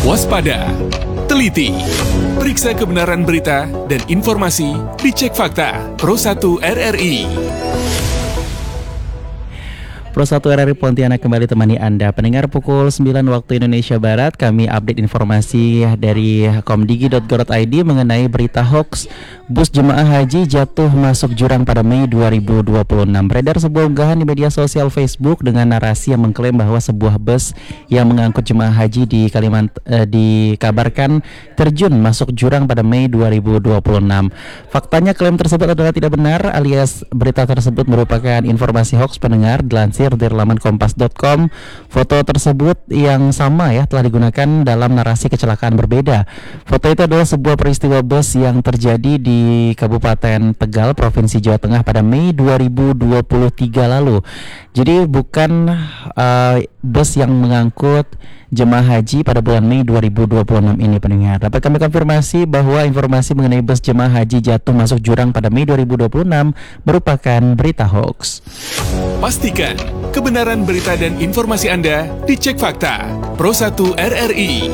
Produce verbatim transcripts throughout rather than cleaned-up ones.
Waspada, teliti, periksa kebenaran berita dan informasi, dicek fakta. Pro satu R R I. Pro satu R R I Pontianak kembali temani Anda. Pendengar, pukul sembilan waktu Indonesia Barat, kami update informasi dari komdigi dot go dot i d mengenai berita hoax bus jemaah haji jatuh masuk jurang pada Mei dua ribu dua puluh enam. Beredar sebuah unggahan di media sosial Facebook dengan narasi yang mengklaim bahwa sebuah bus yang mengangkut jemaah haji di Kalimantan eh, dikabarkan terjun masuk jurang pada Mei dua ribu dua puluh enam. Faktanya klaim tersebut adalah tidak benar, alias berita tersebut merupakan informasi hoax, pendengar. Dilansir dari laman kompas dot com, foto tersebut yang sama ya telah digunakan dalam narasi kecelakaan berbeda. Foto itu adalah sebuah peristiwa bus yang terjadi di Kabupaten Tegal, Provinsi Jawa Tengah pada Mei dua ribu dua puluh tiga lalu. Jadi bukan uh, bus yang mengangkut jemaah haji pada bulan Mei dua ribu dua puluh enam ini, pendengar. Dapat kami konfirmasi bahwa informasi mengenai bus jemaah haji jatuh masuk jurang pada Mei dua ribu dua puluh enam merupakan berita hoax. Pastikan kebenaran berita dan informasi Anda dicek fakta. Pro satu R R I.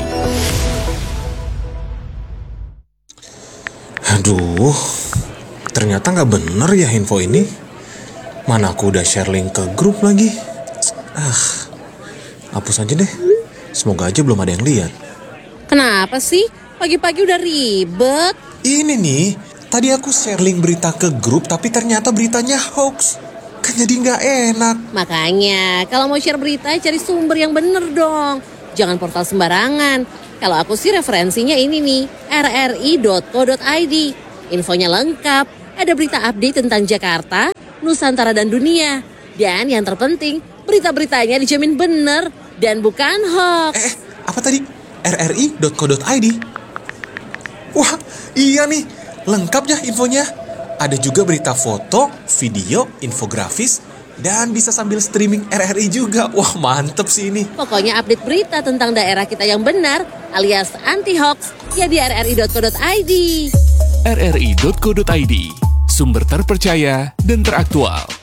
Aduh, ternyata nggak bener ya info ini. Mana aku udah share link ke grup lagi. Ah, hapus aja deh. Semoga aja belum ada yang lihat. Kenapa sih? Pagi-pagi udah ribet. Ini nih, tadi aku share link berita ke grup, tapi ternyata beritanya hoax. Kan jadi nggak enak. Makanya, kalau mau share berita, cari sumber yang bener dong. Jangan portal sembarangan. Kalau aku sih referensinya ini nih, r r i dot co dot i d. Infonya lengkap, ada berita update tentang Jakarta, Nusantara dan dunia. Dan yang terpenting, berita-beritanya dijamin bener dan bukan hoax. Eh, apa tadi? r r i dot co dot i d. Wah, iya nih, lengkap ya infonya. Ada juga berita foto, video, infografis, dan bisa sambil streaming R R I juga. Wah, mantep sih ini. Pokoknya update berita tentang daerah kita yang benar, alias anti-hoax, ya di r r i dot co dot i d. r r i dot co dot i d, sumber terpercaya dan teraktual.